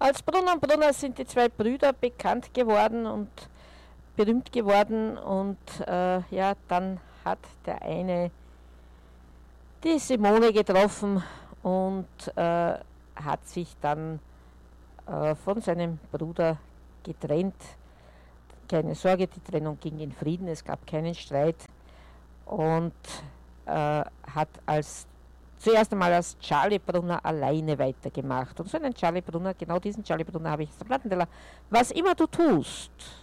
Als Brunner und Brunner sind die zwei Brüder bekannt geworden und berühmt geworden und ja, dann hat der eine die Simone getroffen und hat sich dann von seinem Bruder getrennt. Keine Sorge, die Trennung ging in Frieden, es gab keinen Streit und hat zuerst einmal als Charlie Brunner alleine weitergemacht. Und so einen Charlie Brunner, genau diesen Charlie Brunner habe ich auf der Plattenteller. Was immer du tust.